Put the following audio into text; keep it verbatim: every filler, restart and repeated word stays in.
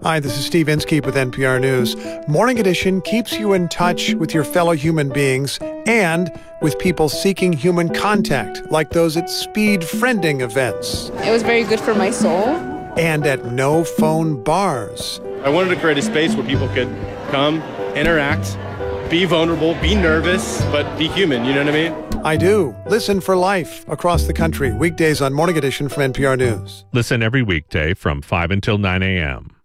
Hi, this is Steve Inskeep with N P R News. Morning Edition keeps you in touch with your fellow human beings and with people seeking human contact, like those at speed friending events. It was very good for my soul. And at no-phone bars. I wanted to create a space where people could come, interact, be vulnerable, be nervous, but be human, you know what I mean? I do. Listen for Life across the country, weekdays on Morning Edition from N P R News. Listen every weekday from five until nine a.m.